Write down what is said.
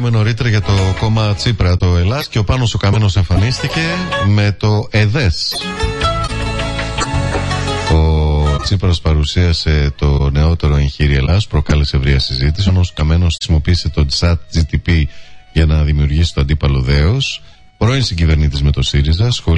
Μιλάγαμε νωρίτερα για το κόμμα Τσίπρα, το Ελλάς, και ο Πάνος ο Καμένος εμφανίστηκε με το ΕΔΕΣ. Ο Τσίπρας παρουσίασε το νεότερο εγχείρι Ελλάς, προκάλεσε ευρεία συζήτηση, όμως ο Καμένος χρησιμοποίησε το ChatGPT για να δημιουργήσει το αντίπαλο δέος. Πρώην συγκυβερνήτης με το ΣΥΡΙΖΑ, σχολεί